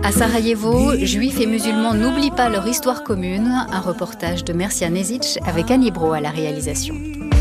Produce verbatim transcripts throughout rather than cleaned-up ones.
À Sarajevo, juifs et musulmans n'oublient pas leur histoire commune. Un reportage de Mercia Nezic avec Annie Bro à la réalisation.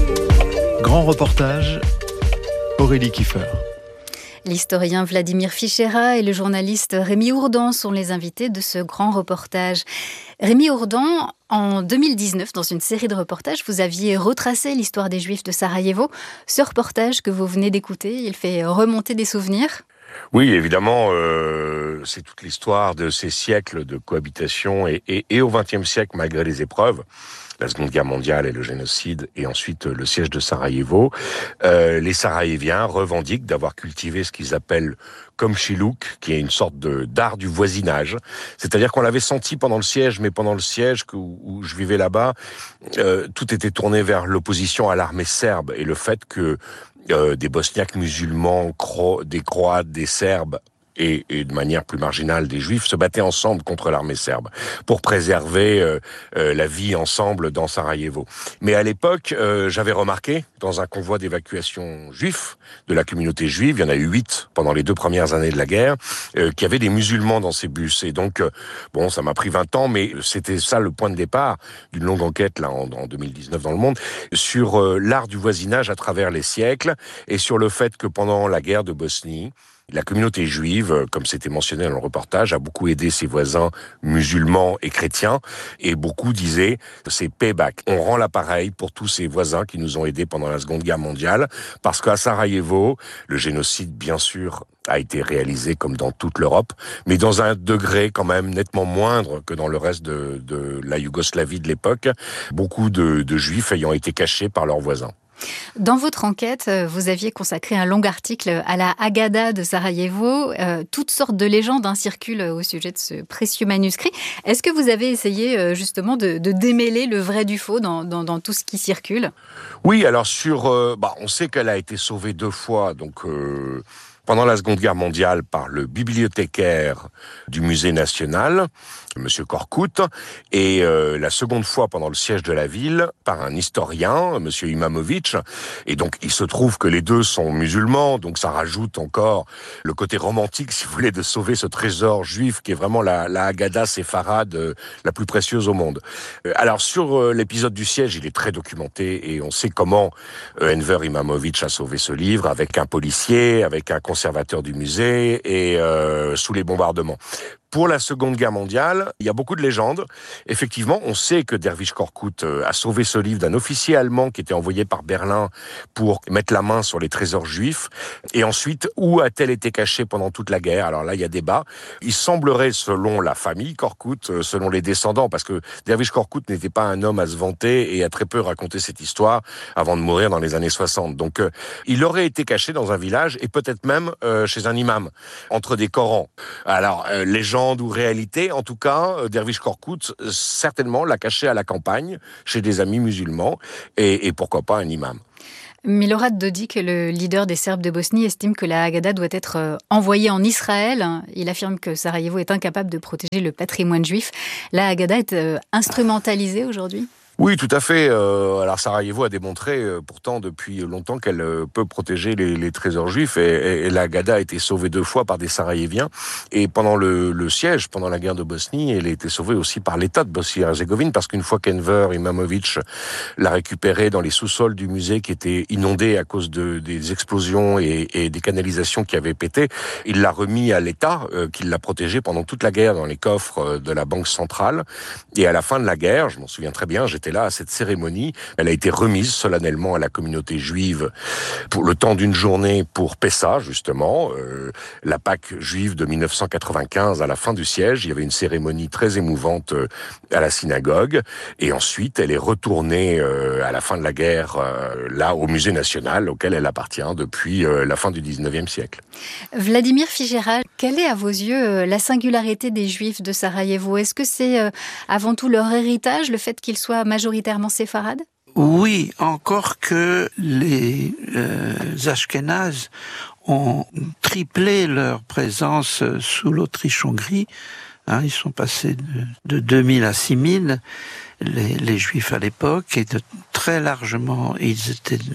Grand reportage, Aurélie Kiefer. L'historien Vladimir Fichera et le journaliste Rémi Ourdan sont les invités de ce grand reportage. Rémi Ourdan, en deux mille dix-neuf, dans une série de reportages, vous aviez retracé l'histoire des Juifs de Sarajevo. Ce reportage que vous venez d'écouter, il fait remonter des souvenirs ? Oui, évidemment, euh, c'est toute l'histoire de ces siècles de cohabitation et, et, et au vingtième siècle, malgré les épreuves, la Seconde Guerre mondiale et le génocide, et ensuite le siège de Sarajevo, euh, les Sarajeviens revendiquent d'avoir cultivé ce qu'ils appellent komşiluk, qui est une sorte de d'art du voisinage. C'est-à-dire qu'on l'avait senti pendant le siège, mais pendant le siège où, où je vivais là-bas, euh, tout était tourné vers l'opposition à l'armée serbe et le fait que euh, des Bosniaques musulmans, cro- des Croates, des Serbes, Et, et de manière plus marginale des Juifs se battaient ensemble contre l'armée serbe pour préserver euh, euh, la vie ensemble dans Sarajevo. Mais à l'époque, euh, j'avais remarqué dans un convoi d'évacuation juif de la communauté juive, il y en a eu huit pendant les deux premières années de la guerre, euh, qu'il y avait des musulmans dans ces bus. Et donc, euh, bon, ça m'a pris vingt ans, mais c'était ça le point de départ d'une longue enquête là en, en deux mille dix-neuf dans le monde sur euh, l'art du voisinage à travers les siècles et sur le fait que pendant la guerre de Bosnie, la communauté juive, comme c'était mentionné dans le reportage, a beaucoup aidé ses voisins musulmans et chrétiens. Et beaucoup disaient, c'est payback. On rend l'appareil pour tous ces voisins qui nous ont aidés pendant la Seconde Guerre mondiale. Parce qu'à Sarajevo, le génocide, bien sûr, a été réalisé comme dans toute l'Europe, mais dans un degré quand même nettement moindre que dans le reste de, de la Yougoslavie de l'époque. Beaucoup de, de juifs ayant été cachés par leurs voisins. Dans votre enquête, vous aviez consacré un long article à la Haggadah de Sarajevo. Euh, toutes sortes de légendes hein, circulent au sujet de ce précieux manuscrit. Est-ce que vous avez essayé justement de, de démêler le vrai du faux dans, dans, dans tout ce qui circule ? Oui, alors sur, euh, bah, on sait qu'elle a été sauvée deux fois, donc euh, pendant la Seconde Guerre mondiale par le bibliothécaire du Musée national, Monsieur Korkut, et euh, la seconde fois pendant le siège de la ville par un historien, Monsieur Imamovic. Et donc il se trouve que les deux sont musulmans, donc ça rajoute encore le côté romantique, si vous voulez, de sauver ce trésor juif qui est vraiment la, la Haggadah séfarade euh, la plus précieuse au monde. Euh, alors sur euh, l'épisode du siège, il est très documenté et on sait comment euh, Enver Imamovic a sauvé ce livre avec un policier, avec un conservateur du musée et euh, sous les bombardements. Pour la Seconde Guerre mondiale, il y a beaucoup de légendes. Effectivement, on sait que Dervish Korkut a sauvé ce livre d'un officier allemand qui était envoyé par Berlin pour mettre la main sur les trésors juifs. Et ensuite, où a-t-elle été cachée pendant toute la guerre ? Alors là, il y a débat. Il semblerait, selon la famille Korkut, selon les descendants, parce que Dervish Korkut n'était pas un homme à se vanter et a très peu raconté cette histoire avant de mourir dans les années soixante. Donc, euh, il aurait été caché dans un village et peut-être même euh, chez un imam, entre des Corans. Alors, euh, les gens ou réalité, en tout cas, Dervish Korkut certainement l'a caché à la campagne, chez des amis musulmans, et, et pourquoi pas un imam. Milorad Dodik, le leader des Serbes de Bosnie, estime que la Haggadah doit être envoyée en Israël. Il affirme que Sarajevo est incapable de protéger le patrimoine juif. La Haggadah est instrumentalisée aujourd'hui ? Oui, tout à fait. Euh, alors Sarajevo a démontré euh, pourtant depuis longtemps qu'elle euh, peut protéger les, les trésors juifs et, et, et la Haggadah a été sauvée deux fois par des Sarajeviens et pendant le, le siège, pendant la guerre de Bosnie, elle a été sauvée aussi par l'État de Bosnie-Herzégovine parce qu'une fois qu'Enver Imamovic l'a récupérée dans les sous-sols du musée qui étaient inondés à cause de, des explosions et, et des canalisations qui avaient pété, il l'a remis à l'État euh, qui l'a protégée pendant toute la guerre dans les coffres de la Banque centrale et à la fin de la guerre, je m'en souviens très bien, j'étais là à cette cérémonie. Elle a été remise solennellement à la communauté juive pour le temps d'une journée pour Pessa, justement, euh, la Pâque juive de dix-neuf cent quatre-vingt-quinze à la fin du siège. Il y avait une cérémonie très émouvante euh, à la synagogue. Et ensuite, elle est retournée euh, à la fin de la guerre, euh, là, au musée national, auquel elle appartient depuis euh, la fin du dix-neuvième siècle. Vladimir Fichera, quelle est à vos yeux la singularité des Juifs de Sarajevo ? Est-ce que c'est euh, avant tout leur héritage, le fait qu'ils soient majoritairement séfarades ? Oui, encore que les euh, Ashkénazes ont triplé leur présence sous l'Autriche-Hongrie. Hein, ils sont passés de, de deux mille à six mille, les, les Juifs à l'époque, et de, très largement, ils étaient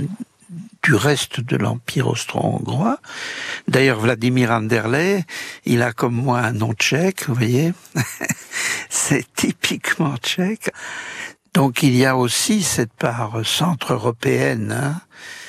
du reste de l'Empire austro-hongrois. D'ailleurs, Vladimir Anderley, il a comme moi un nom tchèque, vous voyez. C'est typiquement tchèque. Donc il y a aussi cette part centre-européenne. Hein.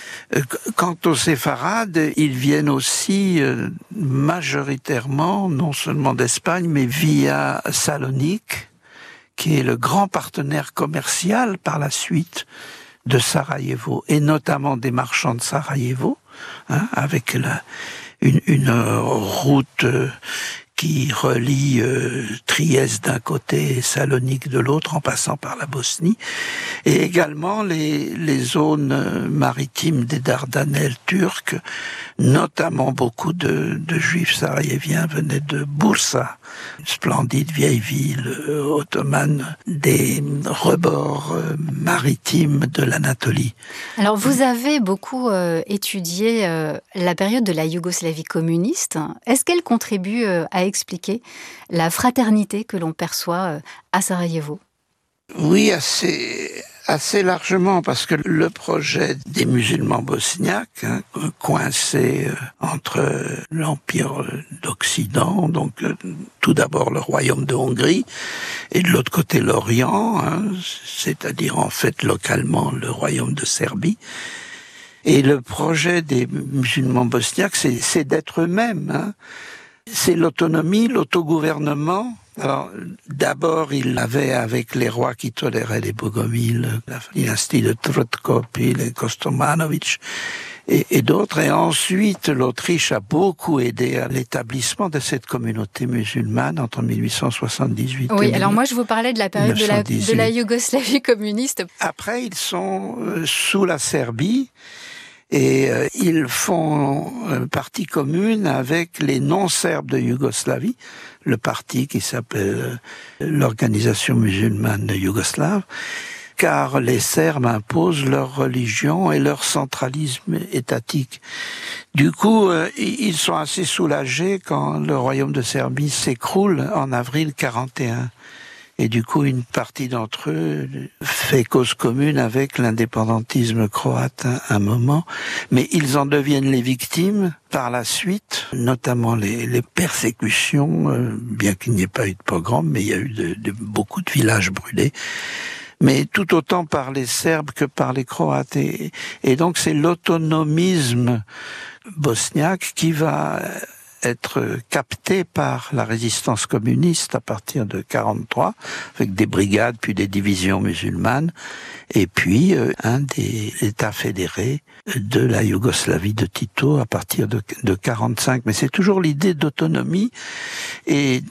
Quant aux séfarades, ils viennent aussi euh, majoritairement, non seulement d'Espagne, mais via Salonique, qui est le grand partenaire commercial par la suite de Sarajevo, et notamment des marchands de Sarajevo, hein, avec la, une, une route euh, qui relie euh, Trieste d'un côté et Salonique de l'autre, en passant par la Bosnie, et également les, les zones maritimes des Dardanelles turques, notamment beaucoup de, de juifs sarajeviens venaient de Bursa, une splendide vieille ville euh, ottomane des rebords euh, maritimes de l'Anatolie. Alors vous avez beaucoup euh, étudié euh, la période de la Yougoslavie communiste. Est-ce qu'elle contribue euh, à expliquer la fraternité que l'on perçoit euh, à Sarajevo ? Oui, assez, assez largement, parce que le projet des musulmans bosniaques, hein, coincés euh, entre l'Empire d'Occident, donc euh, tout d'abord le royaume de Hongrie, et de l'autre côté l'Orient, hein, c'est-à-dire en fait localement le royaume de Serbie. Et le projet des musulmans bosniaques, c'est, c'est d'être eux-mêmes. Hein. C'est l'autonomie, l'autogouvernement. Alors, d'abord, il l'avait avec les rois qui toléraient les Bogomiles, la dynastie de Trutko, puis les Kostomanovic et, et d'autres. Et ensuite, l'Autriche a beaucoup aidé à l'établissement de cette communauté musulmane entre mille huit cent soixante-dix-huit oui, et alors moi, je vous parlais de la période de la, de la Yougoslavie communiste. Après, ils sont euh, sous la Serbie. Et euh, ils font euh, partie commune avec les non-serbes de Yougoslavie, le parti qui s'appelle euh, l'Organisation musulmane yougoslave, car les Serbes imposent leur religion et leur centralisme étatique. Du coup, euh, ils sont assez soulagés quand le royaume de Serbie s'écroule en avril quarante et un. Et du coup, une partie d'entre eux fait cause commune avec l'indépendantisme croate à un moment. Mais ils en deviennent les victimes par la suite, notamment les, les persécutions, euh, bien qu'il n'y ait pas eu de pogrom, mais il y a eu de, de, beaucoup de villages brûlés. Mais tout autant par les Serbes que par les Croates. Et, et donc c'est l'autonomisme bosniaque qui va être capté par la résistance communiste à partir de quarante-trois, avec des brigades puis des divisions musulmanes, et puis euh, un des États fédérés de la Yougoslavie de Tito à partir de, de quarante-cinq. Mais c'est toujours l'idée d'autonomie, et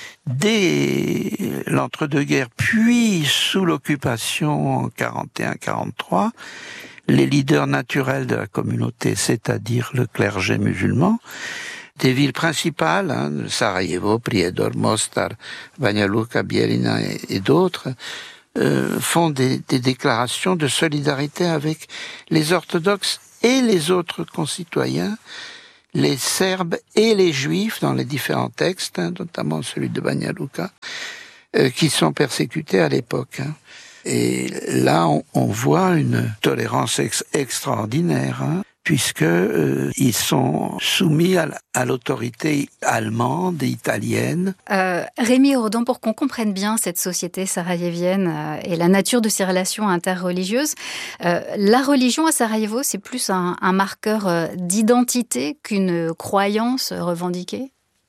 dès l'entre-deux-guerres, puis sous l'occupation en quarante et un quarante-trois, les leaders naturels de la communauté, c'est-à-dire le clergé musulman, des villes principales, hein, Sarajevo, Prijedor, Mostar, Banja Luka, Bijeljina et, et d'autres, euh, font des, des déclarations de solidarité avec les orthodoxes et les autres concitoyens, les Serbes et les Juifs dans les différents textes, hein, notamment celui de Banja Luka, euh, qui sont persécutés à l'époque. Hein. Et là, on, on voit une tolérance ex- extraordinaire, hein, puisque euh, ils sont soumis à, à l'autorité allemande et italienne. Euh, Rémi Ourdan, pour qu'on comprenne bien cette société sarajevienne euh, et la nature de ses relations interreligieuses, euh, la religion à Sarajevo, c'est plus un, un marqueur euh, d'identité qu'une croyance revendiquée ?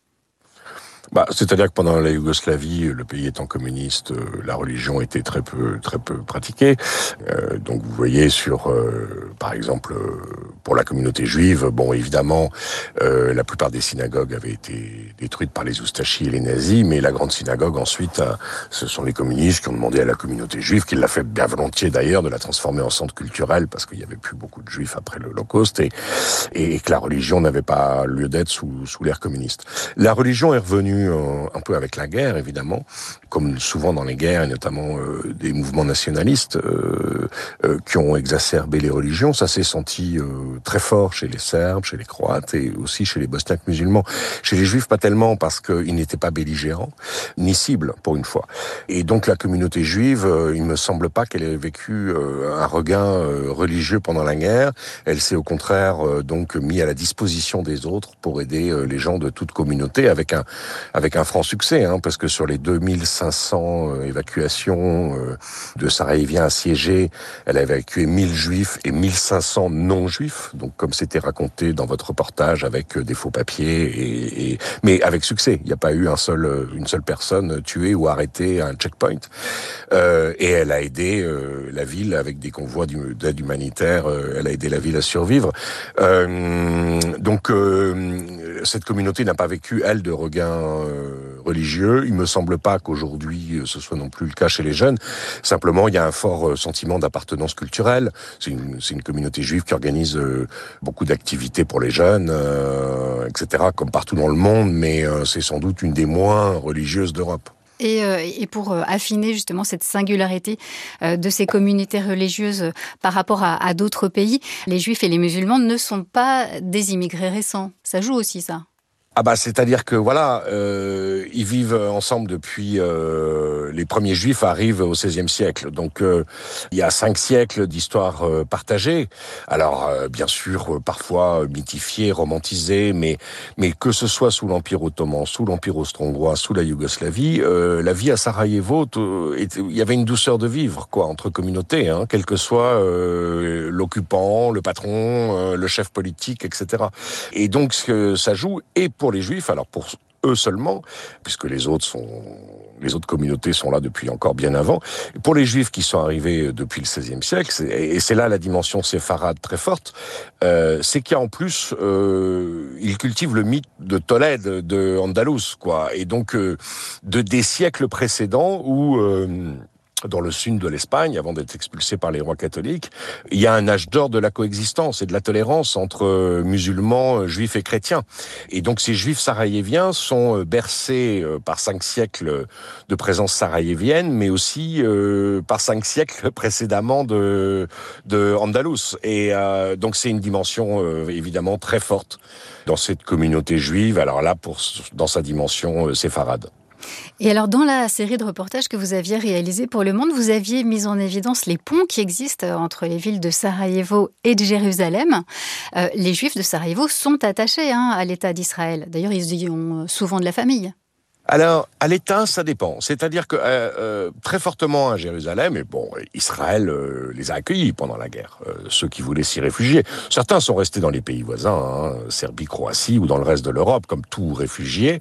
Bah, c'est-à-dire que pendant la Yougoslavie, le pays étant communiste, la religion était très peu, très peu pratiquée. Euh, donc, vous voyez sur, euh, par exemple, pour la communauté juive, bon, évidemment, euh, la plupart des synagogues avaient été détruites par les Oustachis et les nazis, mais la grande synagogue, ensuite, a, ce sont les communistes qui ont demandé à la communauté juive, qui l'a fait bien volontiers d'ailleurs, de la transformer en centre culturel, parce qu'il y avait plus beaucoup de juifs après l'Holocauste, et, et que la religion n'avait pas lieu d'être sous, sous l'ère communiste. La religion est revenue venu euh, un peu avec la guerre, évidemment, comme souvent dans les guerres, et notamment euh, des mouvements nationalistes euh, euh, qui ont exacerbé les religions. Ça s'est senti euh, très fort chez les Serbes, chez les Croates et aussi chez les Bosniaques musulmans. Chez les Juifs, pas tellement, parce qu'ils n'étaient pas belligérants, ni cibles, pour une fois. Et donc la communauté juive, euh, il me semble pas qu'elle ait vécu euh, un regain euh, religieux pendant la guerre. Elle s'est au contraire euh, donc mis à la disposition des autres pour aider euh, les gens de toute communauté, avec un avec un franc succès, hein, parce que sur les deux mille cinq cents euh, évacuations euh, de Sarajeviens assiégés, elle a évacué mille juifs et mille cinq cents non-juifs, donc comme c'était raconté dans votre reportage, avec euh, des faux papiers, et, et mais avec succès. Il n'y a pas eu un seul, une seule personne tuée ou arrêtée à un checkpoint. Euh, et elle a aidé euh, la ville avec des convois d'aide humanitaire. Euh, elle a aidé la ville à survivre. Euh, donc euh, cette communauté n'a pas vécu, elle, de regain euh, religieux. Il me semble pas qu'aujourd'hui ce soit non plus le cas chez les jeunes. Simplement, il y a un fort sentiment d'appartenance culturelle. C'est une, c'est une communauté juive qui organise euh, beaucoup d'activités pour les jeunes, euh, et cetera, comme partout dans le monde, mais euh, c'est sans doute une des moins religieuses d'Europe. Et, euh, et pour euh, affiner justement cette singularité euh, de ces communautés religieuses euh, par rapport à, à d'autres pays, les Juifs et les musulmans ne sont pas des immigrés récents. Ça joue aussi, ça. Ah bah c'est-à-dire que voilà, euh, ils vivent ensemble depuis euh, les premiers Juifs arrivent au seizième siècle. Donc euh, il y a cinq siècles d'histoire euh, partagée. Alors euh, bien sûr euh, parfois mythifiée, romantisée, mais mais que ce soit sous l'Empire ottoman, sous l'Empire austro-hongrois, sous la Yougoslavie, euh, la vie à Sarajevo, il y avait une douceur de vivre quoi entre communautés, hein, quel que soit euh, l'occupant, le patron, euh, le chef politique, et cetera. Et donc ça joue et pour Pour les Juifs, alors pour eux seulement, puisque les autres sont, les autres communautés sont là depuis encore bien avant. Pour les Juifs qui sont arrivés depuis le seizième siècle, c'est, et c'est là la dimension séfarade très forte, euh, c'est qu'il y a en plus, euh, ils cultivent le mythe de Tolède, de Andalous, quoi, et donc euh, de des siècles précédents où euh, dans le sud de l'Espagne, avant d'être expulsé par les rois catholiques, il y a un âge d'or de la coexistence et de la tolérance entre musulmans, juifs et chrétiens. Et donc ces juifs sarajeviens sont bercés par cinq siècles de présence sarajevienne, mais aussi euh, par cinq siècles précédemment de, de Andalous. Et euh, donc c'est une dimension euh, évidemment très forte dans cette communauté juive, alors là, pour, dans sa dimension euh, séfarade. Et alors, dans la série de reportages que vous aviez réalisée pour Le Monde, vous aviez mis en évidence les ponts qui existent entre les villes de Sarajevo et de Jérusalem. Euh, les Juifs de Sarajevo sont attachés hein, à l'État d'Israël. D'ailleurs, ils y ont souvent de la famille. Alors, à l'État, ça dépend. C'est-à-dire que euh, euh, très fortement à Jérusalem, et bon, Israël euh, les a accueillis pendant la guerre, euh, ceux qui voulaient s'y réfugier. Certains sont restés dans les pays voisins, hein, Serbie, Croatie ou dans le reste de l'Europe, comme tout réfugié.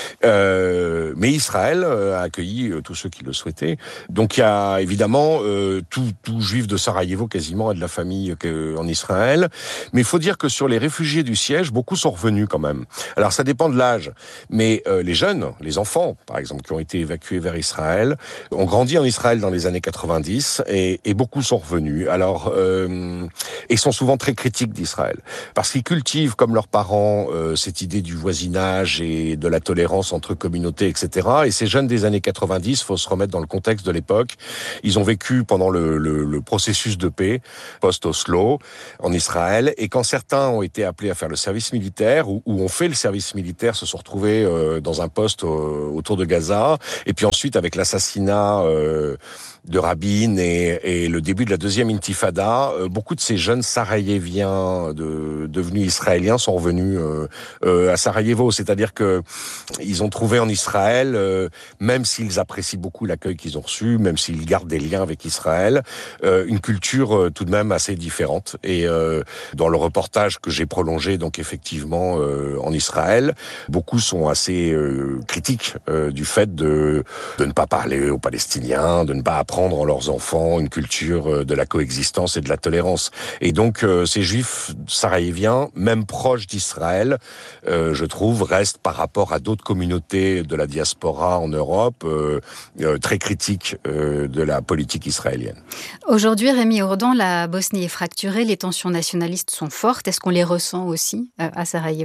Euh, mais Israël euh, a accueilli euh, tous ceux qui le souhaitaient. Donc il y a évidemment euh, tout, tout juif de Sarajevo quasiment a de la famille euh, en Israël. Mais il faut dire que sur les réfugiés du siège, beaucoup sont revenus quand même. Alors ça dépend de l'âge, mais euh, les jeunes, les enfants, par exemple, qui ont été évacués vers Israël, ont grandi en Israël dans les années quatre-vingt-dix et, et beaucoup sont revenus. Alors, euh, et sont souvent très critiques d'Israël parce qu'ils cultivent, comme leurs parents, euh, cette idée du voisinage et de la tolérance entre communautés, et cetera. Et ces jeunes des années quatre-vingt-dix, faut se remettre dans le contexte de l'époque. Ils ont vécu pendant le, le, le processus de paix post-Oslo en Israël, et quand certains ont été appelés à faire le service militaire ou, ou ont fait le service militaire, se sont retrouvés euh, dans un poste euh, autour de Gaza, et puis ensuite avec l'assassinat euh, de Rabin et, et le début de la deuxième intifada, euh, beaucoup de ces jeunes sarajeviens de, devenus israéliens sont revenus euh, euh, à Sarajevo, c'est-à-dire que ils ont trouvé en Israël, euh, même s'ils apprécient beaucoup l'accueil qu'ils ont reçu, même s'ils gardent des liens avec Israël, euh, une culture euh, tout de même assez différente. Et euh, dans le reportage que j'ai prolongé, donc effectivement euh, en Israël, beaucoup sont assez euh, critiques euh, du fait de, de ne pas parler aux Palestiniens, de ne pas apprendre en leurs enfants une culture de la coexistence et de la tolérance. Et donc, euh, ces juifs sarajeviens, même proches d'Israël, euh, je trouve, restent par rapport à d'autres communautés de la diaspora en Europe, euh, euh, très critiques euh, de la politique israélienne. Aujourd'hui, Rémi Ourdan, la Bosnie est fracturée, les tensions nationalistes sont fortes. Est-ce qu'on les ressent aussi euh, à Sarajevo ?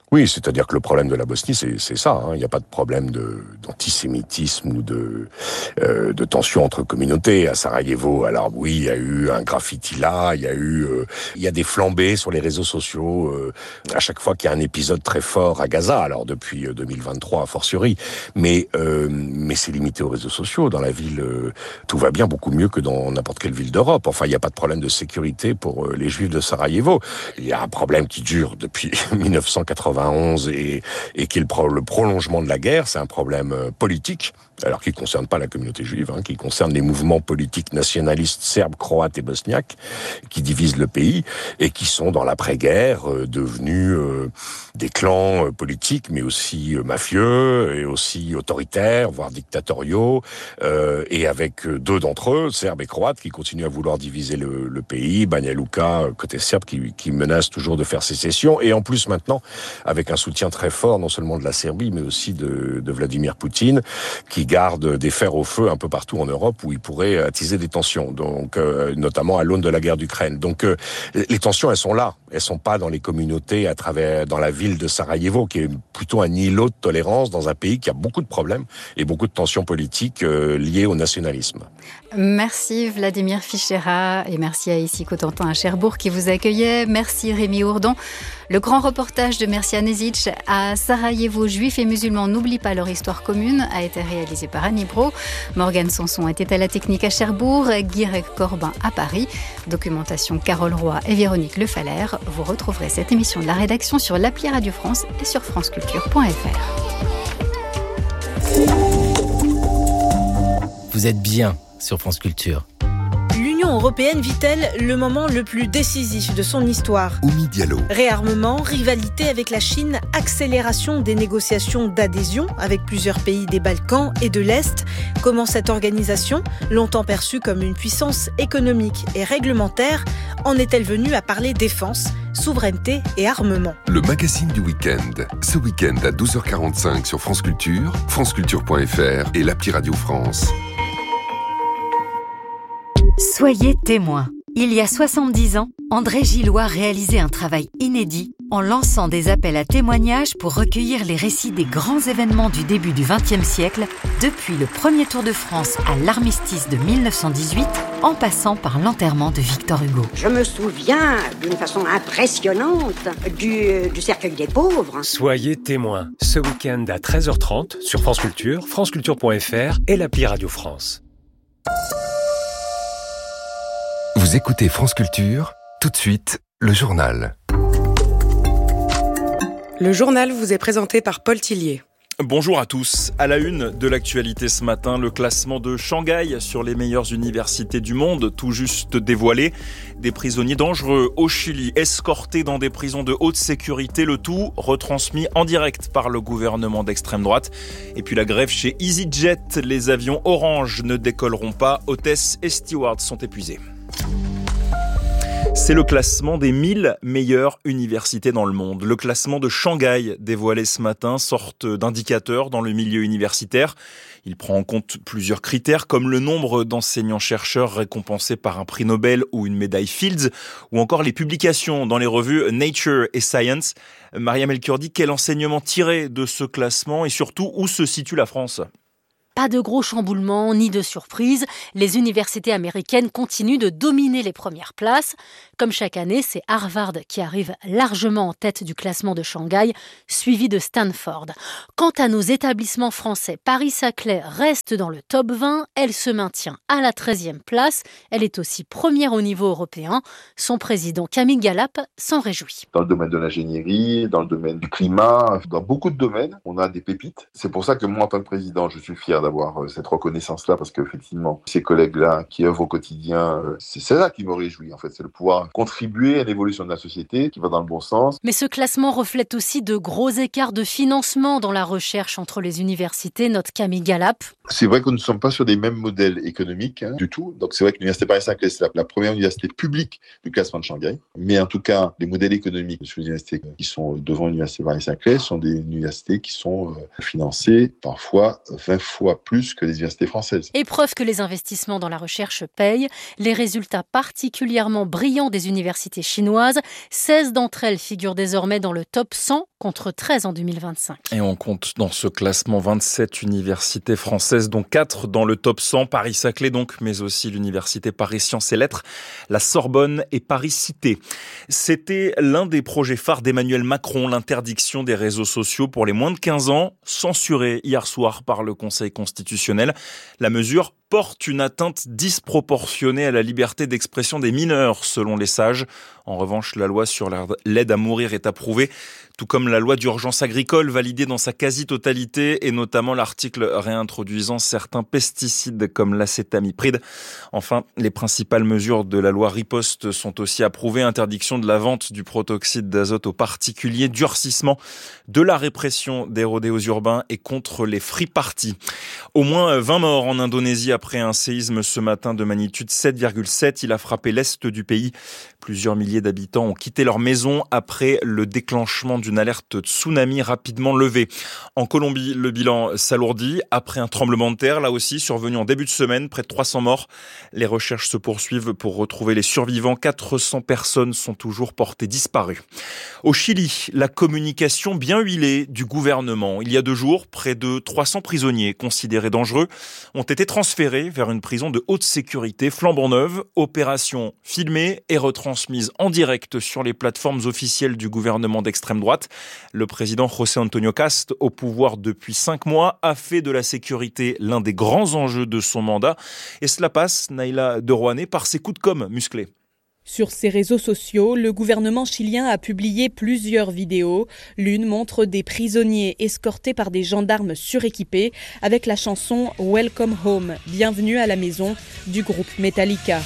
Oui, c'est-à-dire que le problème de la Bosnie, c'est, c'est ça. Hein. Il n'y a pas de problème de, d'antisémitisme ou de, euh, de tension entre communautés. À Sarajevo, alors oui, il y a eu un graffiti là, il y a eu, euh, il y a des flambées sur les réseaux sociaux euh, à chaque fois qu'il y a un épisode très fort à Gaza. Alors depuis deux mille vingt-trois, a fortiori, mais euh, mais c'est limité aux réseaux sociaux. Dans la ville, euh, tout va bien, beaucoup mieux que dans n'importe quelle ville d'Europe. Enfin, il n'y a pas de problème de sécurité pour euh, les Juifs de Sarajevo. Il y a un problème qui dure depuis dix-neuf cent quatre-vingt-onze et, et qui est le, pro, le prolongement de la guerre. C'est un problème euh, politique, alors qui ne concerne pas la communauté juive, hein, qui concerne les mouvements politiques nationalistes serbes, croates et bosniaques, qui divisent le pays et qui sont dans l'après-guerre euh, devenus euh, des clans euh, politiques, mais aussi euh, mafieux et aussi autoritaires, voire dictatoriaux, euh, et avec euh, deux d'entre eux, serbes et croates, qui continuent à vouloir diviser le, le pays. Banja Luka, côté serbe, qui, qui menace toujours de faire sécession, et en plus maintenant, avec un soutien très fort, non seulement de la Serbie, mais aussi de, de Vladimir Poutine, qui garde des fers au feu un peu partout en Europe où il pourrait attiser des tensions, donc euh, notamment à l'aune de la guerre d'Ukraine. Donc euh, les tensions, elles sont là, elles sont pas dans les communautés, à travers dans la ville de Sarajevo, qui est plutôt un îlot de tolérance dans un pays qui a beaucoup de problèmes et beaucoup de tensions politiques euh, liées au nationalisme. Merci Vladimir Fichera et merci à Issy Cotentin à Cherbourg qui vous accueillait. Merci Rémi Ourdon. Le grand reportage de Mircea Nesic à Sarajevo, juifs et musulmans n'oublient pas leur histoire commune, a été réalisé par Annie Brault. Morgane Sanson était à la technique à Cherbourg, Guirec Corbin à Paris. Documentation Carole Roy et Véronique Le Faller. Vous retrouverez cette émission de la rédaction sur l'appli Radio France et sur franceculture point f r. Vous êtes bien sur France Culture. L'Union européenne vit-elle le moment le plus décisif de son histoire ? Oumi Diallo. Réarmement, rivalité avec la Chine, accélération des négociations d'adhésion avec plusieurs pays des Balkans et de l'Est. Comment cette organisation, longtemps perçue comme une puissance économique et réglementaire, en est-elle venue à parler défense, souveraineté et armement ? Le magazine du week-end. Ce week-end à douze heures quarante-cinq sur France Culture, franceculture point f r et l'appli Radio France. Soyez témoins. Il y a soixante-dix ans, André Gillois réalisait un travail inédit en lançant des appels à témoignages pour recueillir les récits des grands événements du début du vingtième siècle, depuis le premier Tour de France à l'armistice de mille neuf cent dix-huit, en passant par l'enterrement de Victor Hugo. Je me souviens d'une façon impressionnante du, du cercueil des pauvres. Soyez témoins. Ce week-end à treize heures trente sur France Culture, franceculture point f r et l'appli Radio France. Vous écoutez France Culture, tout de suite, le journal. Le journal vous est présenté par Paul Tillier. Bonjour à tous. À la une de l'actualité ce matin, le classement de Shanghai sur les meilleures universités du monde, tout juste dévoilé. Des prisonniers dangereux au Chili, escortés dans des prisons de haute sécurité, le tout retransmis en direct par le gouvernement d'extrême droite. Et puis la grève chez EasyJet, les avions Orange ne décolleront pas, hôtesses et stewards sont épuisés. C'est le classement des mille meilleures universités dans le monde. Le classement de Shanghai, dévoilé ce matin, sorte d'indicateur dans le milieu universitaire. Il prend en compte plusieurs critères, comme le nombre d'enseignants-chercheurs récompensés par un prix Nobel ou une médaille Fields, ou encore les publications dans les revues Nature et Science. Mariam El-Kurdi, quel enseignement tirer de ce classement et surtout où se situe la France ? Pas de gros chamboulements ni de surprises. Les universités américaines continuent de dominer les premières places. Comme chaque année, c'est Harvard qui arrive largement en tête du classement de Shanghai, suivi de Stanford. Quant à nos établissements français, Paris-Saclay reste dans le top vingt. Elle se maintient à la treizième place. Elle est aussi première au niveau européen. Son président Camille Galap s'en réjouit. Dans le domaine de l'ingénierie, dans le domaine du climat, dans beaucoup de domaines, on a des pépites. C'est pour ça que moi, en tant que président, je suis fier d'avoir cette reconnaissance-là, parce qu'effectivement, ces collègues-là qui œuvrent au quotidien, c'est ça qui me réjouit, en fait, c'est de pouvoir contribuer à l'évolution de la société qui va dans le bon sens. Mais ce classement reflète aussi de gros écarts de financement dans la recherche entre les universités, note Camille Galap. C'est vrai que nous ne sommes pas sur des mêmes modèles économiques hein, du tout, donc c'est vrai que l'université Paris-Saclay, c'est la, la première université publique du classement de Shanghai, mais en tout cas, les modèles économiques sur les universités qui sont devant l'université Paris-Saclay sont des universités qui sont euh, financées parfois vingt fois fois plus que les universités françaises. Et preuve que les investissements dans la recherche payent, les résultats particulièrement brillants des universités chinoises, seize d'entre elles figurent désormais dans le top cent contre treize en deux mille vingt-cinq. Et on compte dans ce classement vingt-sept universités françaises, dont quatre dans le top cent, Paris-Saclay donc, mais aussi l'université Paris Sciences et Lettres, la Sorbonne et Paris-Cité. C'était l'un des projets phares d'Emmanuel Macron, l'interdiction des réseaux sociaux pour les moins de quinze ans, censurée hier soir par le Conseil constitutionnel. La mesure porte une atteinte disproportionnée à la liberté d'expression des mineurs, selon les sages. En revanche, la loi sur l'aide à mourir est approuvée, tout comme la loi d'urgence agricole validée dans sa quasi-totalité, et notamment l'article réintroduisant certains pesticides comme l'acétamipride. Enfin, les principales mesures de la loi riposte sont aussi approuvées. Interdiction de la vente du protoxyde d'azote aux particuliers, durcissement de la répression des rodéos urbains et contre les free parties. Au moins vingt morts en Indonésie après un séisme ce matin de magnitude sept virgule sept. Il a frappé l'est du pays. Plusieurs milliers d'habitants ont quitté leur maison après le déclenchement d'une alerte tsunami rapidement levée. En Colombie, le bilan s'alourdit après un tremblement de terre, là aussi survenu en début de semaine, près de trois cents morts. Les recherches se poursuivent pour retrouver les survivants. quatre cents personnes sont toujours portées disparues. Au Chili, la communication bien huilée du gouvernement. Il y a deux jours, près de trois cents prisonniers considérés dangereux ont été transférés vers une prison de haute sécurité flambant neuve. Opération filmée et retransmise en direct sur les plateformes officielles du gouvernement d'extrême droite. Le président José Antonio Cast, au pouvoir depuis cinq mois, a fait de la sécurité l'un des grands enjeux de son mandat. Et cela passe, Naïla de Rouanet, par ses coups de com' musclés. Sur ses réseaux sociaux, le gouvernement chilien a publié plusieurs vidéos. L'une montre des prisonniers escortés par des gendarmes suréquipés avec la chanson « Welcome Home », bienvenue à la maison du groupe Metallica.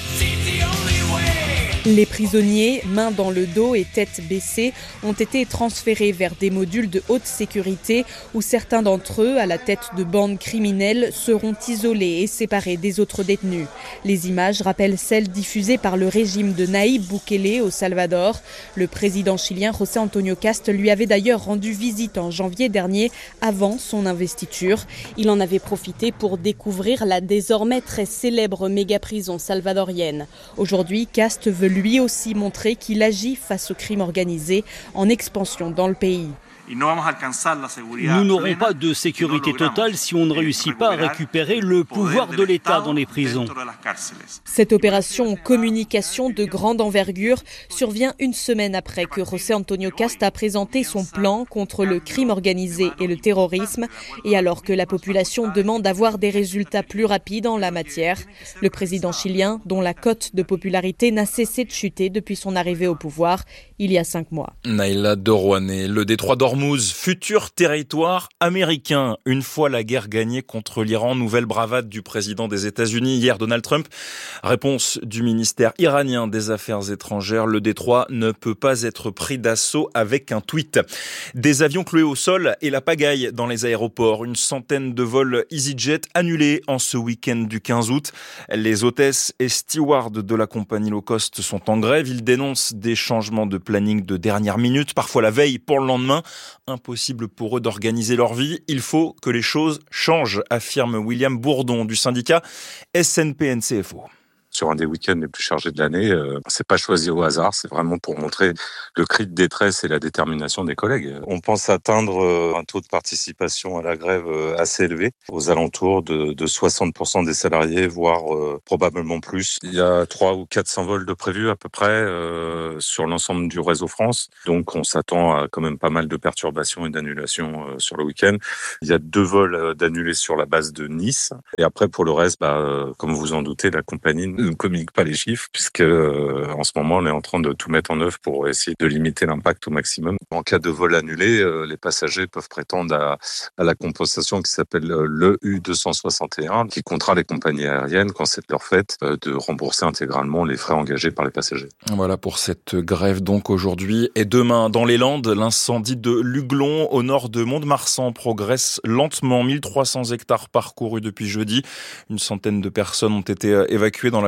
Les prisonniers, mains dans le dos et tête baissée, ont été transférés vers des modules de haute sécurité où certains d'entre eux, à la tête de bandes criminelles, seront isolés et séparés des autres détenus. Les images rappellent celles diffusées par le régime de Nayib Bukele au Salvador. Le président chilien José Antonio Cast lui avait d'ailleurs rendu visite en janvier dernier, avant son investiture. Il en avait profité pour découvrir la désormais très célèbre méga-prison salvadorienne. Aujourd'hui, Cast veut lui aussi montrer qu'il agit face au crime organisé en expansion dans le pays. Nous n'aurons pas de sécurité totale si on ne réussit pas à récupérer le pouvoir de l'État dans les prisons. Cette opération communication de grande envergure survient une semaine après que José Antonio Cast a présenté son plan contre le crime organisé et le terrorisme, et alors que la population demande d'avoir des résultats plus rapides en la matière. Le président chilien, dont la cote de popularité n'a cessé de chuter depuis son arrivée au pouvoir il y a cinq mois. Naïla de Rouanet, le détroit d'Ormuz, futur territoire américain. Une fois la guerre gagnée contre l'Iran, nouvelle bravade du président des États-Unis hier, Donald Trump. Réponse du ministère iranien des Affaires étrangères, le détroit ne peut pas être pris d'assaut avec un tweet. Des avions cloués au sol et la pagaille dans les aéroports. Une centaine de vols EasyJet annulés en ce week-end du quinze août. Les hôtesses et stewards de la compagnie low cost sont en grève. Ils dénoncent des changements de planning de dernière minute, parfois la veille pour le lendemain. Impossible pour eux d'organiser leur vie. Il faut que les choses changent, affirme William Bourdon du syndicat S N P N C F O. Sur un des week-ends les plus chargés de l'année, euh, c'est pas choisi au hasard, c'est vraiment pour montrer le cri de détresse et la détermination des collègues. On pense atteindre euh, un taux de participation à la grève euh, assez élevé, aux alentours de, de soixante pour cent des salariés, voire euh, probablement plus. Il y a trois ou quatre cents vols de prévus à peu près euh, sur l'ensemble du réseau France, donc on s'attend à quand même pas mal de perturbations et d'annulations euh, sur le week-end. Il y a deux vols euh, d'annulés sur la base de Nice, et après pour le reste, bah, euh, comme vous en doutez, la compagnie ne communique pas les chiffres puisque euh, en ce moment on est en train de tout mettre en œuvre pour essayer de limiter l'impact au maximum. En cas de vol annulé, euh, les passagers peuvent prétendre à, à la compensation qui s'appelle le U deux cent soixante et un, qui contraint les compagnies aériennes, quand c'est leur fait, euh, de rembourser intégralement les frais engagés par les passagers. Voilà pour cette grève donc aujourd'hui et demain. Dans les Landes, l'incendie de Luglon au nord de Mont-de-Marsan progresse lentement. mille trois cents hectares parcourus depuis jeudi. Une centaine de personnes ont été évacuées dans la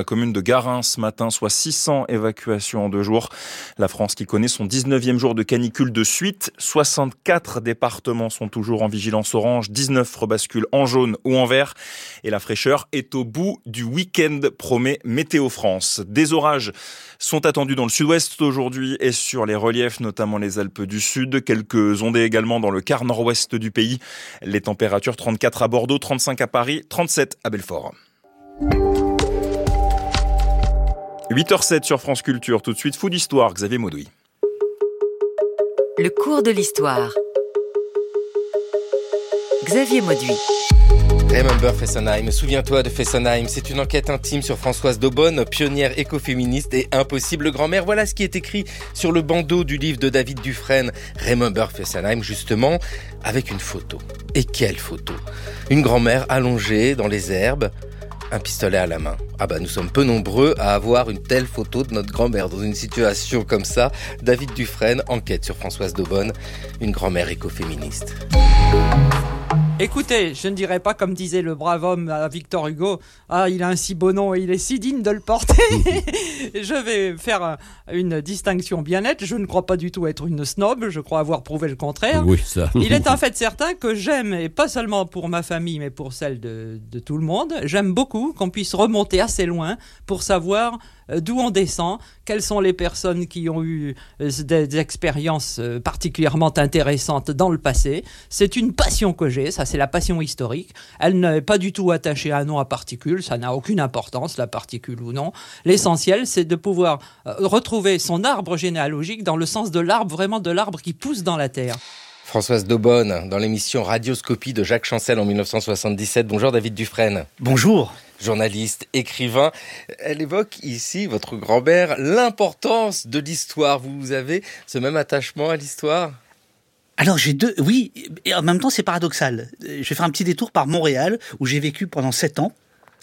la commune de Garin ce matin, soit six cents évacuations en deux jours. La France qui connaît son dix-neuvième jour de canicule de suite. soixante-quatre départements sont toujours en vigilance orange, dix-neuf rebasculent en jaune ou en vert. Et la fraîcheur est au bout du week-end, promet Météo France. Des orages sont attendus dans le sud-ouest aujourd'hui et sur les reliefs, notamment les Alpes du Sud. Quelques ondées également dans le quart nord-ouest du pays. Les températures trente-quatre à Bordeaux, trente-cinq à Paris, trente-sept à Belfort. huit heures zéro sept sur France Culture. Tout de suite, Food Histoire, Xavier Maudoui. Le cours de l'histoire. Xavier Mauduit. Remember Fessenheim, souviens-toi de Fessenheim, c'est une enquête intime sur Françoise Daubonne, pionnière écoféministe et impossible grand-mère. Voilà ce qui est écrit sur le bandeau du livre de David Dufresne, Remember Fessenheim, justement, avec une photo. Et quelle photo! Une grand-mère allongée dans les herbes, un pistolet à la main. Ah bah nous sommes peu nombreux à avoir une telle photo de notre grand-mère dans une situation comme ça. David Dufresne, enquête sur Françoise Daubonne, une grand-mère écoféministe. Écoutez, je ne dirais pas comme disait le brave homme à Victor Hugo, ah il a un si beau nom et il est si digne de le porter. Je vais faire une distinction bien nette, je ne crois pas du tout être une snob, je crois avoir prouvé le contraire. Oui, ça. Il est en fait certain que j'aime, et pas seulement pour ma famille mais pour celle de, de tout le monde, j'aime beaucoup qu'on puisse remonter assez loin pour savoir d'où on descend, quelles sont les personnes qui ont eu des, des expériences particulièrement intéressantes dans le passé. C'est une passion que j'ai, ça c'est la passion historique. Elle n'est pas du tout attachée à un nom à particule, ça n'a aucune importance, la particule ou non. L'essentiel, c'est de pouvoir retrouver son arbre généalogique dans le sens de l'arbre, vraiment de l'arbre qui pousse dans la terre. Françoise Daubonne, dans l'émission Radioscopie de Jacques Chancel en dix-neuf cent soixante-dix-sept. Bonjour David Dufresne. Bonjour. Journaliste, écrivain. Elle évoque ici, votre grand-mère, l'importance de l'histoire. Vous avez ce même attachement à l'histoire ? Alors j'ai deux, oui, et en même temps c'est paradoxal. Je vais faire un petit détour par Montréal, où j'ai vécu pendant sept ans.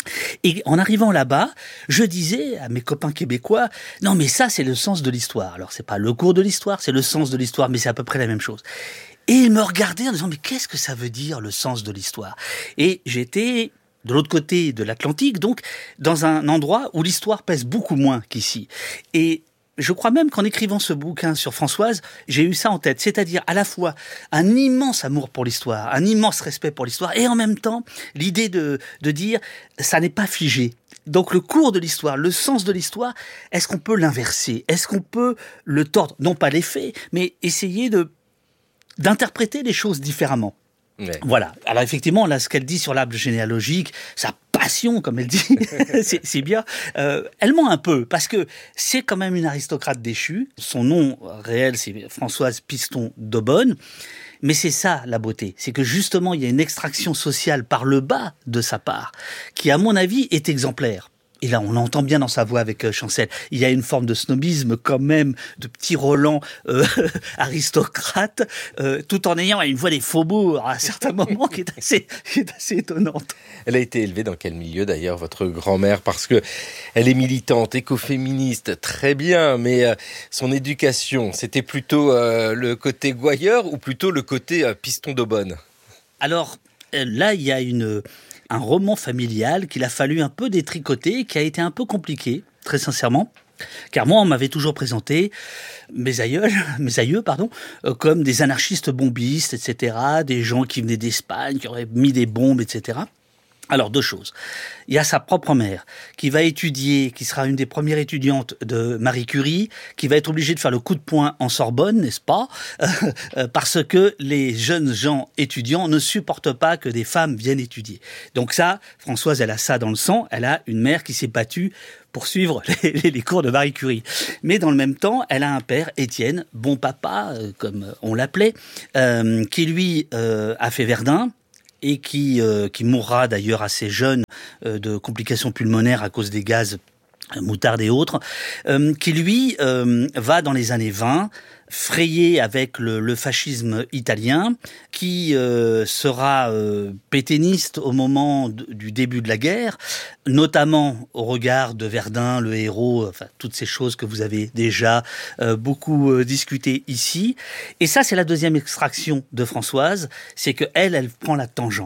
Et en arrivant là-bas, je disais à mes copains québécois, non mais ça c'est le sens de l'histoire. Alors c'est pas le cours de l'histoire, c'est le sens de l'histoire, mais c'est à peu près la même chose. Et ils me regardaient en disant, mais qu'est-ce que ça veut dire le sens de l'histoire ? Et j'étais de l'autre côté de l'Atlantique, donc dans un endroit où l'histoire pèse beaucoup moins qu'ici. Et je crois même qu'en écrivant ce bouquin sur Françoise, j'ai eu ça en tête, c'est-à-dire à la fois un immense amour pour l'histoire, un immense respect pour l'histoire, et en même temps l'idée de, de dire ça n'est pas figé. Donc le cours de l'histoire, le sens de l'histoire, est-ce qu'on peut l'inverser ? Est-ce qu'on peut le tordre ? Non pas les faits, mais essayer de, d'interpréter les choses différemment. Ouais. Voilà. Alors effectivement, là, ce qu'elle dit sur l'arbre généalogique, sa passion, comme elle dit, c'est, c'est bien. Euh, elle ment un peu, parce que c'est quand même une aristocrate déchue. Son nom réel, c'est Françoise Piston Daubonne. Mais c'est ça, la beauté. C'est que justement, il y a une extraction sociale par le bas de sa part, qui, à mon avis, est exemplaire. Et là, on l'entend bien dans sa voix avec euh, Chancel. Il y a une forme de snobisme quand même, de petit Roland euh, aristocrate, euh, tout en ayant une voix des faubourgs à certains moments qui est assez, qui est assez étonnante. Elle a été élevée dans quel milieu d'ailleurs, votre grand-mère ? Parce que elle est militante, écoféministe, très bien, mais euh, son éducation, c'était plutôt euh, le côté gouailleur ou plutôt le côté euh, piston Daubonne ? Alors, euh, là, il y a une... un roman familial qu'il a fallu un peu détricoter, qui a été un peu compliqué, très sincèrement. Car moi, on m'avait toujours présenté mes aïeux, mes aïeux pardon, euh, comme des anarchistes bombistes, et cetera, des gens qui venaient d'Espagne, qui auraient mis des bombes, et cetera. Alors, deux choses. Il y a sa propre mère qui va étudier, qui sera une des premières étudiantes de Marie Curie, qui va être obligée de faire le coup de poing en Sorbonne, n'est-ce pas ? euh, Parce que les jeunes gens étudiants ne supportent pas que des femmes viennent étudier. Donc ça, Françoise, elle a ça dans le sang. Elle a une mère qui s'est battue pour suivre les, les, les cours de Marie Curie. Mais dans le même temps, elle a un père, Étienne, bon papa, euh, comme on l'appelait, euh, qui lui euh, a fait Verdun, et qui, euh, qui mourra d'ailleurs assez jeune euh, de complications pulmonaires à cause des gaz euh, moutarde et autres, euh, qui lui euh, va dans les années vingt frayer avec le, le fascisme italien, qui euh, sera euh, pétainiste au moment de, du début de la guerre, notamment au regard de Verdun, le héros, enfin toutes ces choses que vous avez déjà euh, beaucoup euh, discutées ici. Et ça, c'est la deuxième extraction de Françoise, c'est que elle, elle prend la tangente.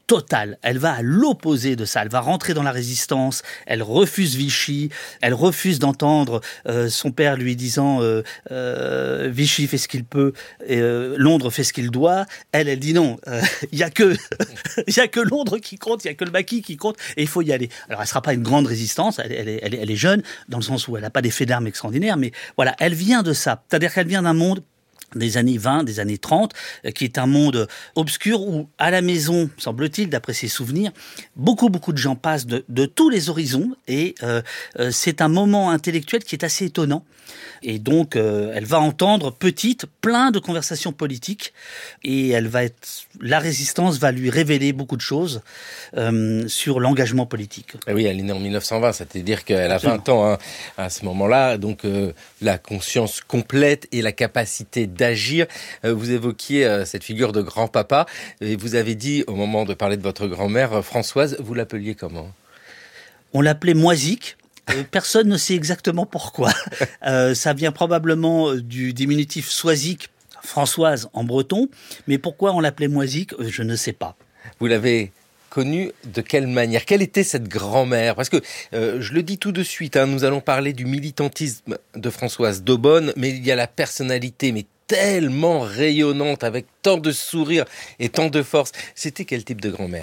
totale. Elle va à l'opposé de ça. Elle va rentrer dans la résistance. Elle refuse Vichy. Elle refuse d'entendre euh, son père lui disant euh, euh, Vichy fait ce qu'il peut, et, euh, Londres fait ce qu'il doit. Elle, elle dit non. Il euh, y a que il y a que Londres qui compte. Il y a que le maquis qui compte. Et il faut y aller. Alors, elle sera pas une grande résistance. Elle, elle, est, elle, est, elle est jeune dans le sens où elle n'a pas des faits d'armes extraordinaires. Mais voilà, elle vient de ça. C'est-à-dire qu'elle vient d'un monde des années vingt, des années trente, qui est un monde obscur où, à la maison, semble-t-il, d'après ses souvenirs, beaucoup, beaucoup de gens passent de, de tous les horizons et euh, euh, c'est un moment intellectuel qui est assez étonnant. Et donc, euh, elle va entendre, petite, plein de conversations politiques et elle va être, la résistance va lui révéler beaucoup de choses euh, sur l'engagement politique. Et oui, elle est née en mille neuf cent vingt, c'est-à-dire qu'elle a vingt ans hein, à ce moment-là, donc euh, la conscience complète et la capacité d'agir. Euh, vous évoquiez euh, cette figure de grand-papa et vous avez dit, au moment de parler de votre grand-mère, euh, Françoise, vous l'appeliez comment ? On l'appelait Moisic. Euh, personne ne sait exactement pourquoi. Euh, ça vient probablement du diminutif soisic, Françoise en breton, mais pourquoi on l'appelait Moisic, euh, je ne sais pas. Vous l'avez connue de quelle manière ? Quelle était cette grand-mère ? Parce que, euh, je le dis tout de suite, hein, nous allons parler du militantisme de Françoise d'Aubonne, mais il y a la personnalité, mais tellement rayonnante, avec tant de sourire et tant de force. C'était quel type de grand-mère ?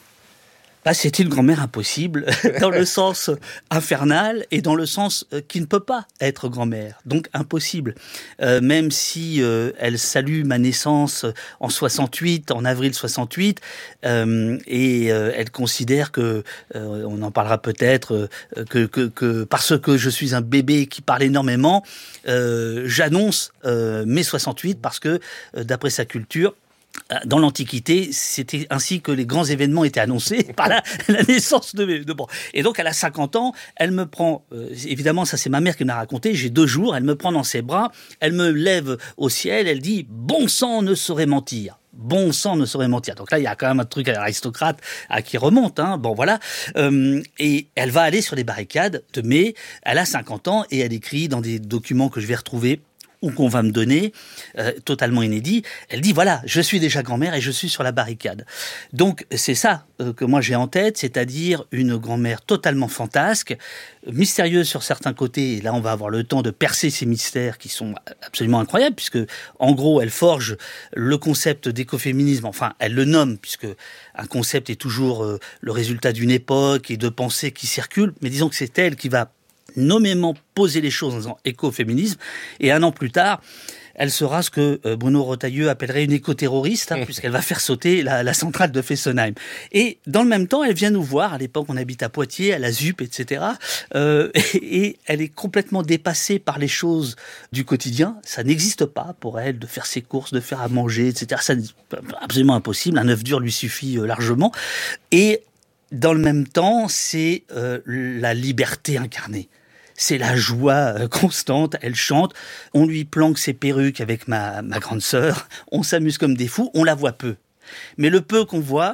Bah, c'était une grand-mère impossible, dans le sens infernal et dans le sens euh, qui ne peut pas être grand-mère, donc impossible. Euh, même si euh, elle salue ma naissance en soixante-huit, en avril soixante-huit, euh, et euh, elle considère que, euh, on en parlera peut-être, euh, que, que, que parce que je suis un bébé qui parle énormément, euh, j'annonce euh, mes soixante-huit parce que, euh, d'après sa culture, dans l'Antiquité, c'était ainsi que les grands événements étaient annoncés par la, la naissance de, de bon. Et donc, elle a cinquante ans, elle me prend, euh, évidemment, ça c'est ma mère qui me l'a raconté, j'ai deux jours, elle me prend dans ses bras, elle me lève au ciel, elle dit « Bon sang ne saurait mentir ». Bon sang ne saurait mentir. Donc là, il y a quand même un truc aristocrate à qui remonte. Hein. Bon, voilà. Euh, et elle va aller sur les barricades de mai. Elle a cinquante ans et elle écrit dans des documents que je vais retrouver ou qu'on va me donner, euh, totalement inédit, elle dit, voilà, je suis déjà grand-mère et je suis sur la barricade. Donc, c'est ça euh, que moi j'ai en tête, c'est-à-dire une grand-mère totalement fantasque, mystérieuse sur certains côtés, et là on va avoir le temps de percer ces mystères qui sont absolument incroyables, puisque, en gros, elle forge le concept d'écoféminisme, enfin, elle le nomme, puisque un concept est toujours euh, le résultat d'une époque et de pensées qui circulent, mais disons que c'est elle qui va nommément poser les choses en disant écoféminisme, et un an plus tard, elle sera ce que Bruno Retailleau appellerait une éco-terroriste, hein, puisqu'elle va faire sauter la, la centrale de Fessenheim. Et dans le même temps, elle vient nous voir, à l'époque on habite à Poitiers, à la Z U P, et cetera, euh, et, et elle est complètement dépassée par les choses du quotidien. Ça n'existe pas pour elle de faire ses courses, de faire à manger, et cetera. C'est absolument impossible, un œuf dur lui suffit euh, largement. Et dans le même temps, c'est euh, la liberté incarnée. C'est la joie euh, constante, elle chante, on lui planque ses perruques avec ma, ma grande sœur, on s'amuse comme des fous, on la voit peu. Mais le peu qu'on voit,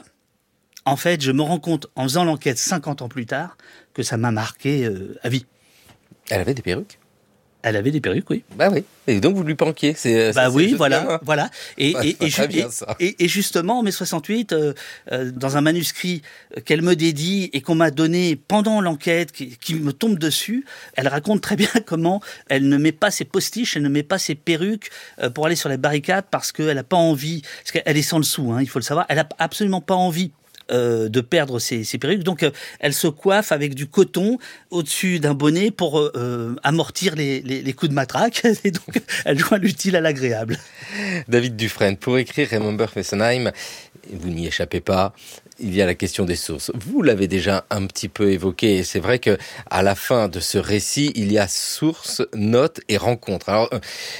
en fait, je me rends compte, en faisant l'enquête cinquante ans plus tard, que ça m'a marqué euh, à vie. Elle avait des perruques ? Elle avait des perruques, oui. Bah oui. Et donc vous lui planquiez. C'est, bah c'est, oui, c'est voilà, bien, hein. voilà. Et, ouais, et, et, ju- bien, et, et justement, en mai soixante-huit, euh, euh, dans un manuscrit qu'elle me dédie et qu'on m'a donné pendant l'enquête, qui, qui me tombe dessus, elle raconte très bien comment elle ne met pas ses postiches, elle ne met pas ses perruques euh, pour aller sur les barricades parce qu'elle n'a pas envie, parce qu'elle est sans le sou, hein, il faut le savoir, elle n'a absolument pas envie Euh, de perdre ses, ses perruques. Donc, euh, elle se coiffe avec du coton au-dessus d'un bonnet pour euh, amortir les, les, les coups de matraque. Et donc, elle joint l'utile à l'agréable. David Dufresne, pour écrire Remember Fessenheim, vous n'y échappez pas, il y a la question des sources. Vous l'avez déjà un petit peu évoqué, et c'est vrai que à la fin de ce récit, il y a sources, notes et rencontres. Alors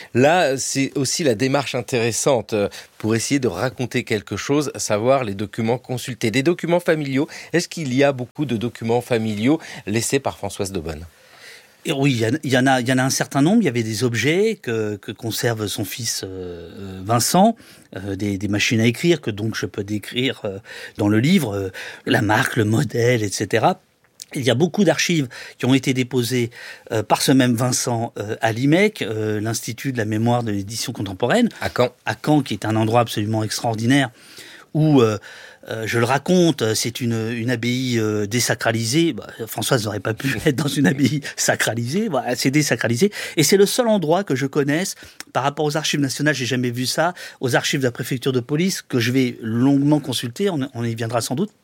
là, c'est aussi la démarche intéressante pour essayer de raconter quelque chose, savoir les documents consultés. Des documents familiaux, est-ce qu'il y a beaucoup de documents familiaux laissés par Françoise d'Aubonne ? Et oui, il y, y en a, il y en a un certain nombre. Il y avait des objets que, que conserve son fils euh, Vincent, euh, des, des machines à écrire que donc je peux décrire euh, dans le livre, euh, la marque, le modèle, et cetera. Il y a beaucoup d'archives qui ont été déposées euh, par ce même Vincent euh, à l'I M E C, euh, l'Institut de la mémoire de l'édition contemporaine, à Caen, à Caen, qui est un endroit absolument extraordinaire où euh, Euh, je le raconte, c'est une, une abbaye euh, désacralisée. Bah, Françoise n'aurait pas pu être dans une abbaye sacralisée. Voilà, c'est désacralisé. Et c'est le seul endroit que je connaisse, par rapport aux archives nationales, j'ai jamais vu ça, aux archives de la préfecture de police, que je vais longuement consulter, on, on y viendra sans doute,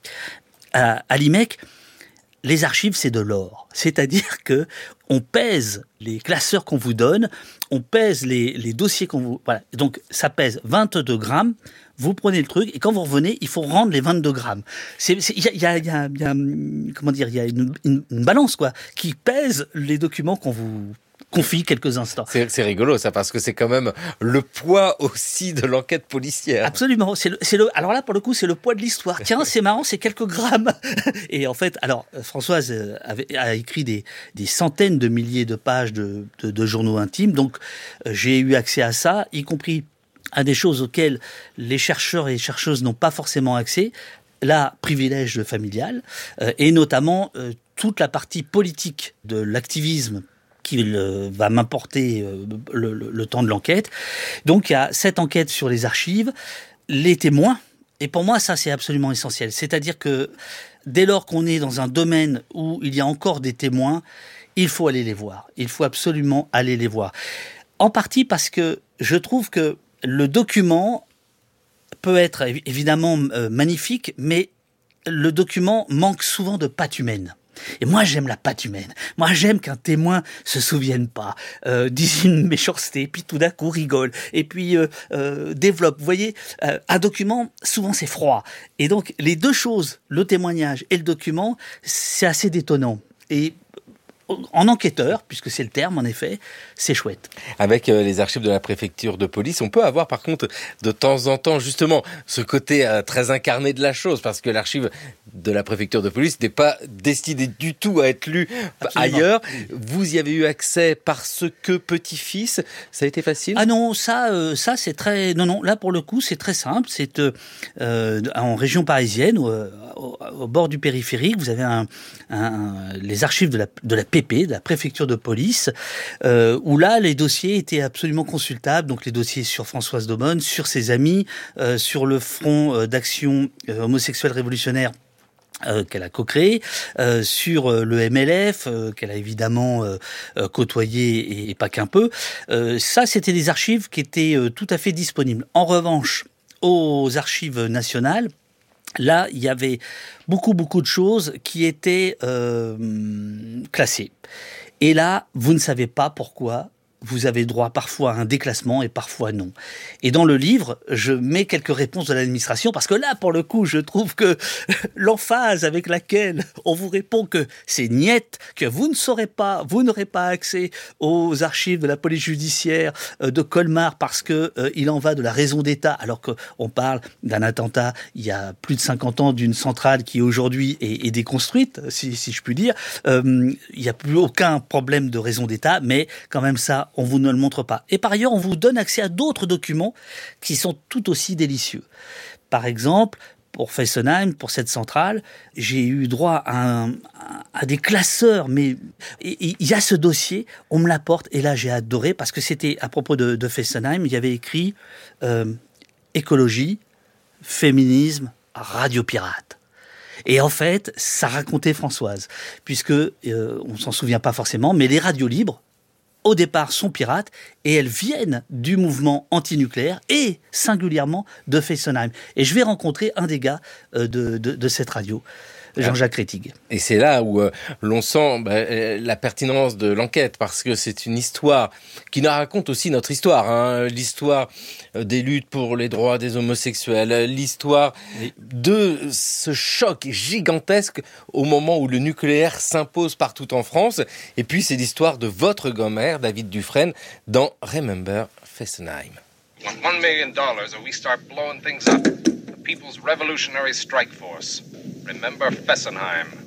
à, à l'I M E C. Les archives, c'est de l'or. C'est-à-dire que on pèse les classeurs qu'on vous donne, on pèse les, les dossiers qu'on vous... Voilà. Donc, ça pèse vingt-deux grammes. Vous prenez le truc et quand vous revenez, il faut rendre les vingt-deux grammes. C'est, il y a, il y a, il y a, il y a, comment dire, il y a une, une, une balance, quoi, qui pèse les documents qu'on vous confie quelques instants. C'est, c'est rigolo, ça, parce que c'est quand même le poids aussi de l'enquête policière. Absolument. C'est le, c'est le, alors là, pour le coup, c'est le poids de l'histoire. Tiens, c'est marrant, c'est quelques grammes. Et en fait, alors, Françoise avait, a écrit des, des centaines de milliers de pages de, de, de journaux intimes. Donc, j'ai eu accès à ça, y compris à des choses auxquelles les chercheurs et chercheuses n'ont pas forcément accès, là, privilège familial, euh, et notamment euh, toute la partie politique de l'activisme qui euh, va m'apporter euh, le, le, le temps de l'enquête. Donc, il y a cette enquête sur les archives, les témoins, et pour moi, ça, c'est absolument essentiel. C'est-à-dire que dès lors qu'on est dans un domaine où il y a encore des témoins, il faut aller les voir. Il faut absolument aller les voir. En partie parce que je trouve que le document peut être évidemment euh, magnifique, mais le document manque souvent de patte humaine. Et moi, j'aime la patte humaine. Moi, j'aime qu'un témoin se souvienne pas, euh, dise une méchanceté, puis tout d'un coup rigole, et puis euh, euh, développe. Vous voyez, euh, un document, souvent, c'est froid. Et donc, les deux choses, le témoignage et le document, c'est assez détonnant. Et en enquêteur, puisque c'est le terme en effet, c'est chouette. Avec euh, les archives de la préfecture de police, on peut avoir par contre de temps en temps justement ce côté euh, très incarné de la chose, parce que l'archive de la préfecture de police n'est pas destinée du tout à être lue Absolument. Ailleurs. Vous y avez eu accès parce que petit-fils, ça a été facile ? Ah non, ça, euh, ça c'est très... Non, non, là pour le coup c'est très simple, c'est euh, euh, en région parisienne, au, au, au bord du périphérique, vous avez un, un, les archives de la, de la P P, de la préfecture de police, euh, où là, les dossiers étaient absolument consultables. Donc, les dossiers sur Françoise d'Aubonne, sur ses amis, euh, sur le front euh, d'action euh, homosexuelle révolutionnaire Euh, qu'elle a co-créé, euh, sur euh, le M L F, euh, qu'elle a évidemment euh, euh, côtoyé et, et pas qu'un peu. Euh, ça, c'était des archives qui étaient euh, tout à fait disponibles. En revanche, aux archives nationales, là, il y avait beaucoup, beaucoup de choses qui étaient euh, classées. Et là, vous ne savez pas pourquoi. Vous avez droit parfois à un déclassement et parfois non. Et dans le livre, je mets quelques réponses de l'administration parce que là, pour le coup, je trouve que l'emphase avec laquelle on vous répond que c'est niette, que vous ne saurez pas, vous n'aurez pas accès aux archives de la police judiciaire de Colmar parce que euh, il en va de la raison d'État, alors qu'on parle d'un attentat il y a plus de cinquante ans d'une centrale qui aujourd'hui est, est déconstruite, si, si je puis dire. Euh, il n'y a plus aucun problème de raison d'État, mais quand même ça, on vous ne le montre pas. Et par ailleurs, on vous donne accès à d'autres documents qui sont tout aussi délicieux. Par exemple, pour Fessenheim, pour cette centrale, j'ai eu droit à, un, à des classeurs, mais il y a ce dossier, on me l'apporte, et là j'ai adoré, parce que c'était à propos de, de Fessenheim, il y avait écrit euh, écologie, féminisme, radio pirate. Et en fait, ça racontait Françoise, puisque euh, on s'en souvient pas forcément, mais les radios libres, au départ, sont pirates et elles viennent du mouvement antinucléaire et singulièrement de Fessenheim. Et je vais rencontrer un des gars euh, de, de, de cette radio, Jean-Jacques Rettig. Et c'est là où euh, l'on sent bah, la pertinence de l'enquête, parce que c'est une histoire qui nous raconte aussi notre histoire, hein, l'histoire des luttes pour les droits des homosexuels, l'histoire oui. de ce choc gigantesque au moment où le nucléaire s'impose partout en France. Et puis c'est l'histoire de votre grand-mère, David Dufresne, dans Remember Fessenheim. One million dollars or we start blowing things up. The People's Revolutionary Strike Force. Remember Fessenheim.